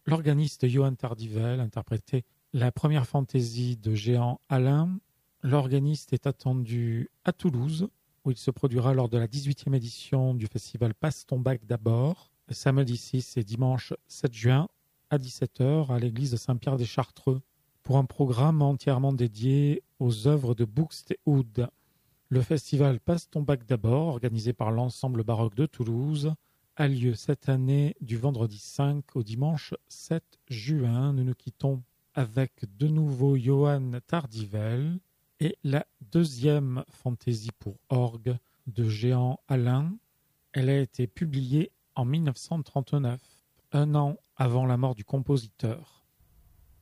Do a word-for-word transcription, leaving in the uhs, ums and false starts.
L'organiste Johan Tardivel interprétait la première fantaisie de Jehan Alain. L'organiste est attendu à Toulouse, où il se produira lors de la dix-huitième édition du festival Passe ton bac d'abord, samedi six et dimanche sept juin à dix-sept heures à l'église de Saint-Pierre-des-Chartreux, pour un programme entièrement dédié aux œuvres de Buxtehude. Le festival Passe ton bac d'abord, organisé par l'Ensemble baroque de Toulouse, a lieu cette année du vendredi cinq au dimanche sept juin. Nous nous quittons avec de nouveau Johan Tardivel et la deuxième fantaisie pour orgue de Jehan Alain. Elle a été publiée en mille neuf cent trente-neuf, un an avant la mort du compositeur.